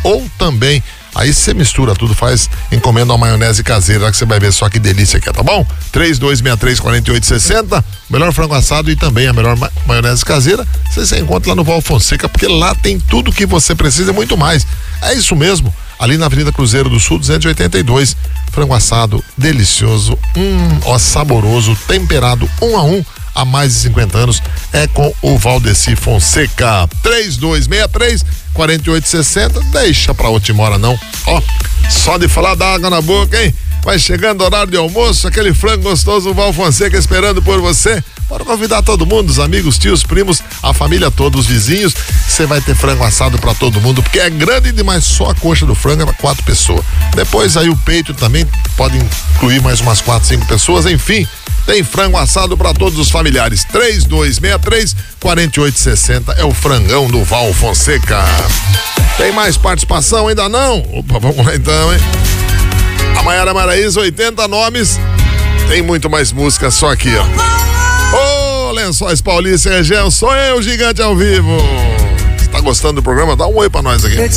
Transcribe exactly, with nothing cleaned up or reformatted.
ou também aí você mistura tudo, faz encomenda uma maionese caseira que você vai ver só que delícia que é, tá bom? três dois seis três, quatro oito seis zero, melhor frango assado e também a melhor ma- maionese caseira, você se encontra lá no Val Fonseca, porque lá tem tudo que você precisa e muito mais. É isso mesmo, ali na Avenida Cruzeiro do Sul, duzentos e oitenta e dois, frango assado delicioso, hum, ó, saboroso, temperado um a um, há mais de cinquenta anos, é com o Valdeci Fonseca. Três dois seis três, quatro oito seis zero, deixa pra última hora não, ó, só de falar dá água na boca, hein? Vai chegando o horário de almoço, aquele frango gostoso, o Val Fonseca esperando por você. Bora convidar todo mundo, os amigos, tios, primos, a família toda, os vizinhos. Você vai ter frango assado pra todo mundo, porque é grande demais, só a coxa do frango é pra quatro pessoas. Depois aí o peito também pode incluir mais umas quatro, cinco pessoas, enfim. Tem frango assado para todos os familiares. três dois seis três, quatro oito seis zero é o frangão do Val Fonseca. Tem mais participação? Ainda não? Opa, vamos lá então, hein? A Maiara Maraíza, oitenta nomes. Tem muito mais música só aqui, ó. Ô, oh, Lençóis Paulista e Região, sou eu, Gigante ao Vivo. Você tá gostando do programa? Dá um oi pra nós aqui.